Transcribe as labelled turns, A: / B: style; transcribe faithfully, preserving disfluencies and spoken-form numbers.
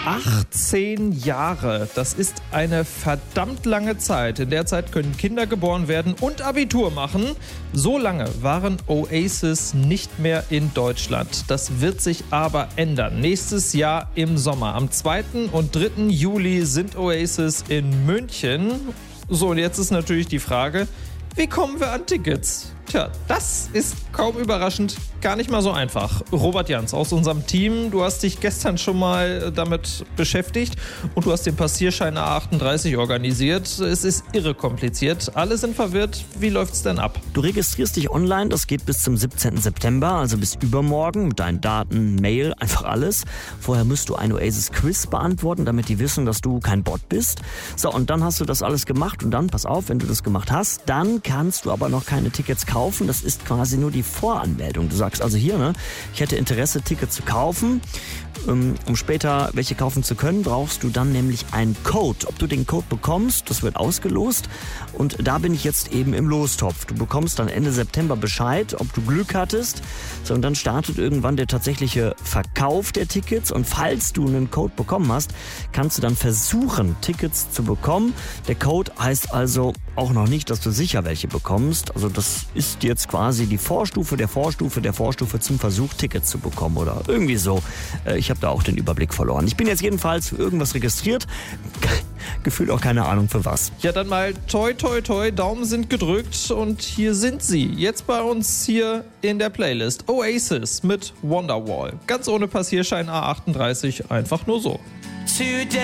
A: achtzehn Jahre, das ist eine verdammt lange Zeit. In der Zeit können Kinder geboren werden und Abitur machen. So lange waren Oasis nicht mehr in Deutschland. Das wird sich aber ändern. Nächstes Jahr im Sommer. Am zweiten und dritten Juli sind Oasis in München. So, und jetzt ist natürlich die Frage, wie kommen wir an Tickets? Tja, das ist kaum überraschend gar nicht mal so einfach. Robert Jans aus unserem Team, du hast dich gestern schon mal damit beschäftigt und du hast den Passierschein A achtunddreißig organisiert. Es ist irre kompliziert. Alle sind verwirrt. Wie läuft's denn ab?
B: Du registrierst dich online, das geht bis zum siebzehnten September, also bis übermorgen, mit deinen Daten, Mail, einfach alles. Vorher musst du ein Oasis-Quiz beantworten, damit die wissen, dass du kein Bot bist. So, und dann hast du das alles gemacht und dann, pass auf, wenn du das gemacht hast, dann kannst du aber noch keine Tickets kaufen. Das ist quasi nur die Voranmeldung. Du sagst also hier, ne, ich hätte Interesse, Tickets zu kaufen. Um später welche kaufen zu können, brauchst du dann nämlich einen Code. Ob du den Code bekommst, das wird ausgelost. Und da bin ich jetzt eben im Lostopf. Du bekommst dann Ende September Bescheid, ob du Glück hattest. So, und dann startet irgendwann der tatsächliche Verkauf der Tickets. Und falls du einen Code bekommen hast, kannst du dann versuchen, Tickets zu bekommen. Der Code heißt also auch noch nicht, dass du sicher welche bekommst. Also das ist jetzt quasi die Vorstufe der Vorstufe der Vorstufe zum Versuch, Tickets zu bekommen oder irgendwie so. Ich habe da auch den Überblick verloren. Ich bin jetzt jedenfalls für irgendwas registriert. Gefühlt auch keine Ahnung für was.
A: Ja, dann mal toi toi toi, Daumen sind gedrückt und hier sind sie. Jetzt bei uns hier in der Playlist. Oasis mit Wonderwall. Ganz ohne Passierschein A achtunddreißig, einfach nur so.